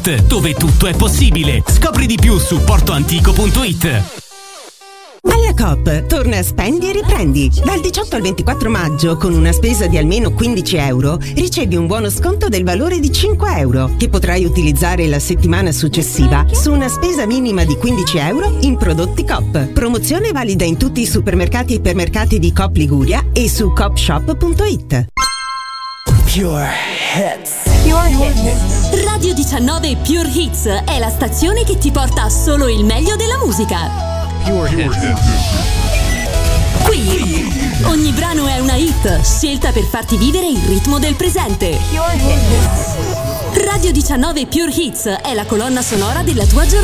Portoantico.it, dove tutto è possibile. Scopri di più su portoantico.it. Alla Coop torna Spendi e Riprendi. Dal 18 al 24 maggio, con una spesa di almeno 15 euro, ricevi un buono sconto del valore di 5 euro, che potrai utilizzare la settimana successiva su una spesa minima di 15 euro in prodotti Coop. Promozione valida in tutti i supermercati e ipermercati di Coop Liguria e su coopshop.it. Pure Hits. Radio 19 Pure Hits è la stazione che ti porta solo il meglio della musica. Pure Hits. Qui ogni brano è una hit scelta per farti vivere il ritmo del presente. Radio 19 Pure Hits è la colonna sonora della tua giornata.